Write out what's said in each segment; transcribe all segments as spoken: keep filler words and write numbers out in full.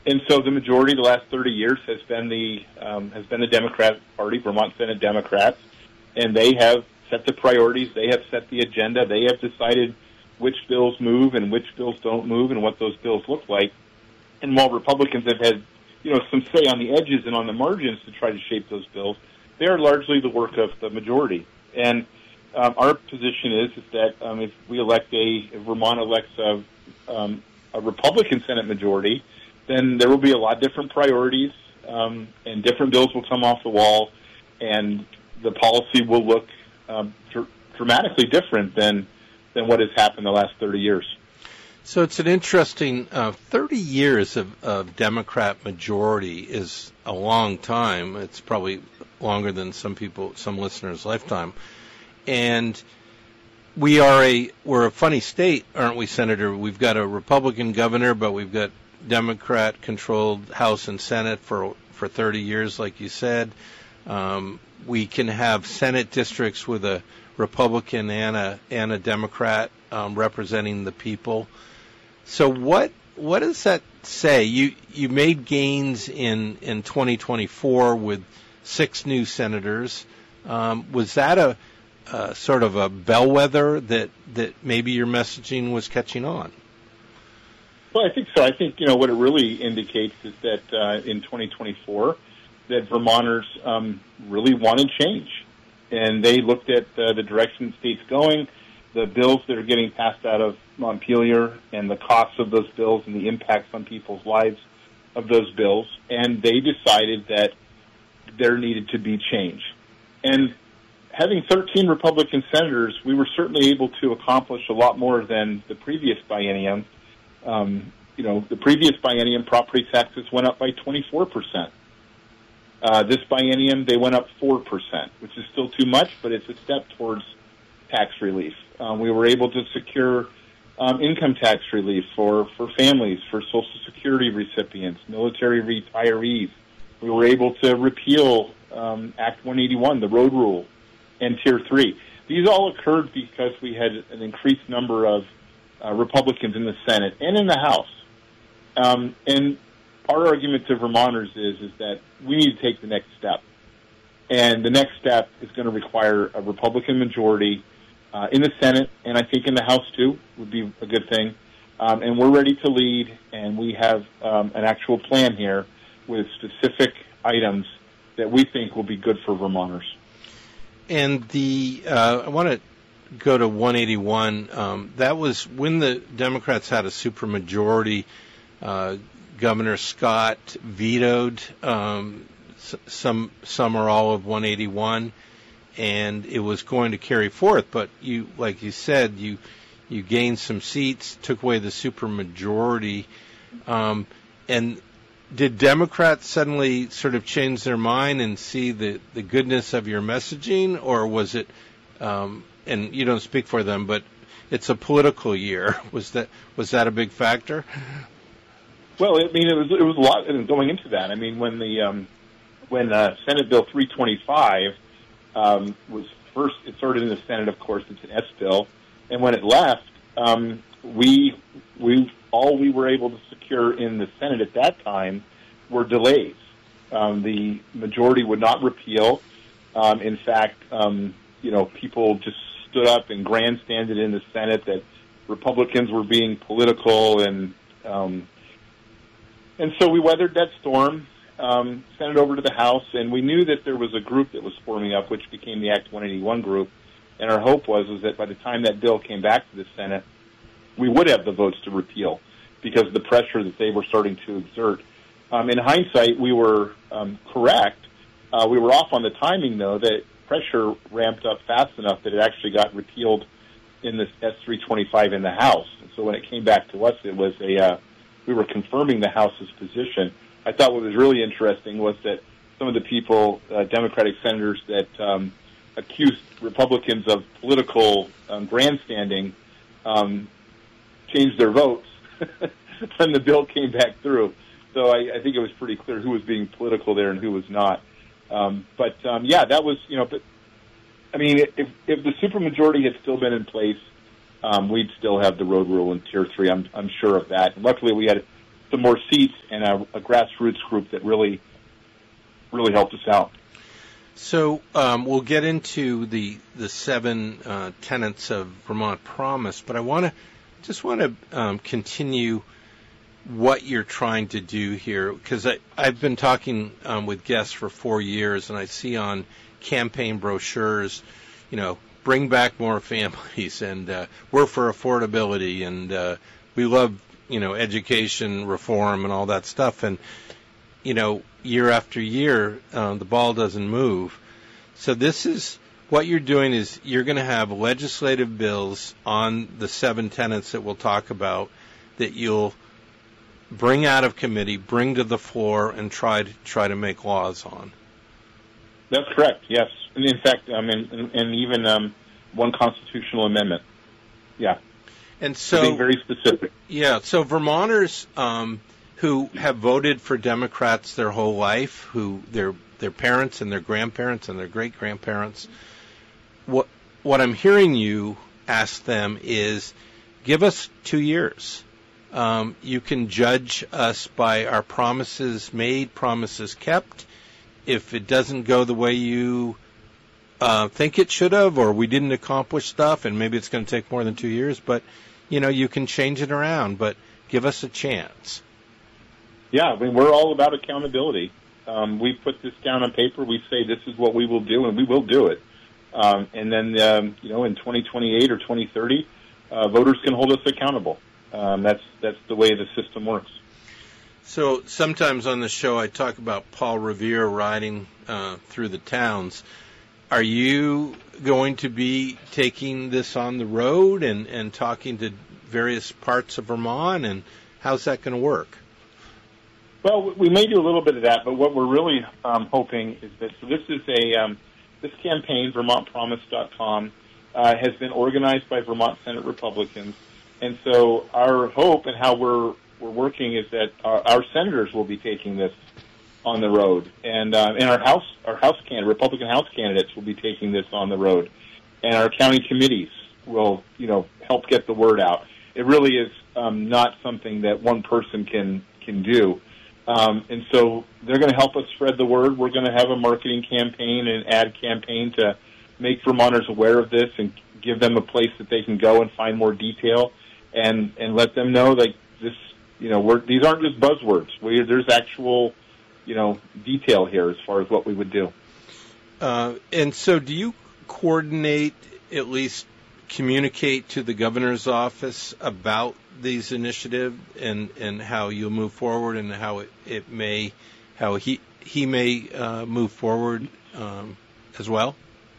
and so the majority the last thirty years has been the um, has been the Democrat Party, Vermont Senate Democrats, and they have set the priorities, they have set the agenda, they have decided which bills move and which bills don't move and what those bills look like. And while Republicans have had, you know, some say on the edges and on the margins to try to shape those bills, they are largely the work of the majority. And um, our position is, is that um, if we elect a, if Vermont elects a, um, a Republican Senate majority, then there will be a lot of different priorities, um, and different bills will come off the wall, and the policy will look um, dr- dramatically different than than what has happened the last thirty years. So it's an interesting, uh, thirty years of, of Democrat majority is a long time. It's probably longer than some people, some listeners' lifetime. And we are a, we're a funny state, aren't we, Senator? We've got a Republican governor, but we've got Democrat-controlled House and Senate for, for thirty years, like you said. Um, we can have Senate districts with a Republican and a, and a Democrat um, representing the people. So what what does that say? You you made gains in, in twenty twenty-four with six new senators. Um, was that a, a sort of a bellwether that, that maybe your messaging was catching on? Well, I think so. I think, you know, what it really indicates is that uh, in twenty twenty-four that Vermonters um, really wanted change. And they looked at uh, the direction the state's going, the bills that are getting passed out of Montpelier, and the costs of those bills and the impacts on people's lives of those bills, and they decided that there needed to be change. And having thirteen Republican senators, we were certainly able to accomplish a lot more than the previous biennium. Um, you know, the previous biennium, property taxes went up by twenty-four percent. Uh, this biennium, they went up four percent, which is still too much, but it's a step towards tax relief. Um, we were able to secure um, income tax relief for, for families, for Social Security recipients, military retirees. We were able to repeal um, Act one eighty-one, the road rule, and Tier three. These all occurred because we had an increased number of uh, Republicans in the Senate and in the House. Um, and our argument to Vermonters is, is that we need to take the next step. And the next step is going to require a Republican majority uh, in the Senate, and I think in the House, too, would be a good thing. Um, and we're ready to lead, and we have um, an actual plan here with specific items that we think will be good for Vermonters. And the uh, I want to go to one eighty-one. Um, that was when the Democrats had a supermajority. Uh, Governor Scott vetoed um, some some or all of one eighty-one, and it was going to carry forth. But you, like you said, you you gained some seats, took away the supermajority, um, and did Democrats suddenly sort of change their mind and see the, the goodness of your messaging, or was it? Um, and you don't speak for them, but it's a political year. Was that was that a big factor? Well, I mean, it was it was a lot going into that. I mean, when the um, when uh, Senate Bill three twenty-five um, was first, it started in the Senate. Of course, it's an S bill, and when it left, um, we we all we were able to secure in the Senate at that time were delays. Um, the majority would not repeal. Um, in fact, um, you know, people just stood up and grandstanded in the Senate that Republicans were being political and. Um, And so we weathered that storm, um, sent it over to the House, and we knew that there was a group that was forming up, which became the Act one eighty-one group. And our hope was, was that by the time that bill came back to the Senate, we would have the votes to repeal because of the pressure that they were starting to exert. Um, in hindsight, we were um, correct. Uh, we were off on the timing, though, that pressure ramped up fast enough that it actually got repealed in the S three twenty-five in the House. And so when it came back to us, it was a... Uh, we were confirming the House's position. I thought what was really interesting was that some of the people, uh, Democratic senators that um, accused Republicans of political um, grandstanding um, changed their votes when the bill came back through. So I, I think it was pretty clear who was being political there and who was not. Um, but, um, yeah, that was, you know, but I mean, if, if the supermajority had still been in place, Um, we'd still have the road rule in Tier three. I'm, I'm sure of that. And luckily, we had some more seats and a, a grassroots group that really, really helped us out. So um, we'll get into the the seven uh, tenets of Vermont Promise, but I want to just want to um, continue what you're trying to do here, because I've been talking um, with guests for four years, and I see on campaign brochures, you know, bring back more families, and uh, we're for affordability, and uh, we love, you know, education reform and all that stuff, and you know, year after year, uh, the ball doesn't move. So this is what you're doing is you're going to have legislative bills on the seven tenets that we'll talk about that you'll bring out of committee, bring to the floor, and try to try to make laws on. That's correct. Yes, and in fact, I mean, and, and even um, one constitutional amendment. Yeah, and so being very specific. Yeah, so Vermonters. Um, who have voted for Democrats their whole life, who their their parents and their grandparents and their great-grandparents, what what I'm hearing you ask them is, give us two years. Um, you can judge us by our promises made, promises kept. If it doesn't go the way you uh, think it should have, or we didn't accomplish stuff, and maybe it's going to take more than two years, but, you know, you can change it around, but give us a chance. Yeah, I mean, we're all about accountability. Um, we put this down on paper. We say this is what we will do, and we will do it. Um, and then, um, you know, in twenty twenty-eight or twenty thirty, uh, voters can hold us accountable. Um, that's that's the way the system works. So sometimes on the show I talk about Paul Revere riding uh, through the towns. Are you going to be taking this on the road and, and talking to various parts of Vermont, and how's that going to work? Well, we may do a little bit of that, but what we're really um, hoping is that so this is a um, this campaign, Vermont Promise dot com, uh, has been organized by Vermont Senate Republicans, and so our hope and how we're we're working is that our, our senators will be taking this on the road, and uh, and our House our House candidate Republican House candidates will be taking this on the road, and our county committees will you know help get the word out. It really is um, not something that one person can can do. Um, and so they're going to help us spread the word. We're going to have a marketing campaign and ad campaign to make Vermonters aware of this and give them a place that they can go and find more detail, and, and let them know that this, you know, we're, these aren't just buzzwords. We, there's actual, you know, detail here as far as what we would do. Uh, and so do you coordinate, at least communicate to the governor's office about these initiatives and, and how you'll move forward and how it, it may, how he he may uh, move forward um, as well?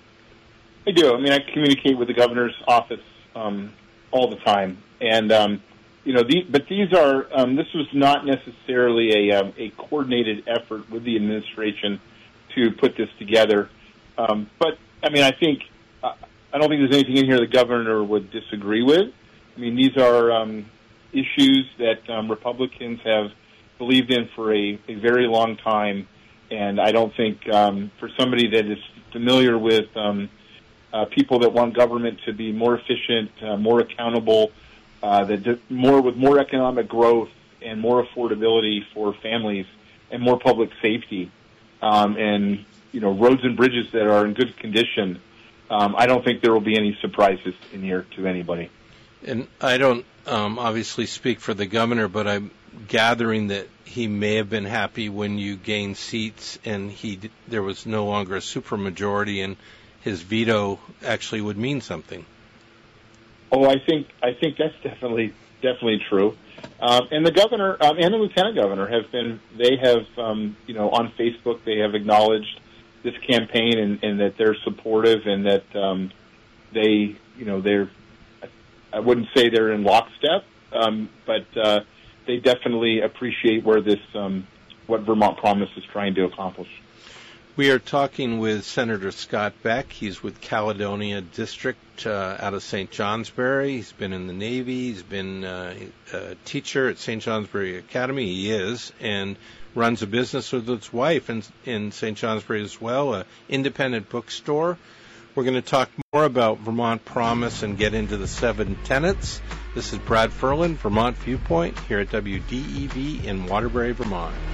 I do. I mean, I communicate with the governor's office um, all the time, and um, you know, these, but these are um, this was not necessarily a um, a coordinated effort with the administration to put this together. Um, but I mean, I think uh, I don't think there's anything in here the governor would disagree with. I mean, these are um, issues that um, Republicans have believed in for a, a very long time, and I don't think um, for somebody that is familiar with um, uh, people that want government to be more efficient, uh, more accountable, uh, that more with more economic growth and more affordability for families and more public safety, um, and you know roads and bridges that are in good condition. Um, I don't think there will be any surprises in here to anybody. And I don't um, obviously speak for the governor, but I'm gathering that he may have been happy when you gained seats and he there was no longer a supermajority, and his veto actually would mean something. Oh, I think I think that's definitely definitely true. Um, and the governor um, and the lieutenant governor have been they have um, you know on Facebook they have acknowledged this campaign and, and that they're supportive and that um, they you know they're. I wouldn't say they're in lockstep, um, but uh, they definitely appreciate where this, um, what Vermont Promise is trying to accomplish. We are talking with Senator Scott Beck. He's with Caledonia District uh, out of Saint Johnsbury. He's been in the Navy. He's been uh, a teacher at Saint Johnsbury Academy. He is, and runs a business with his wife in, in Saint Johnsbury as well, an independent bookstore. We're going to talk more about Vermont Promise and get into the seven tenets This is Brad Ferland, Vermont Viewpoint, here at W D E V in Waterbury, Vermont.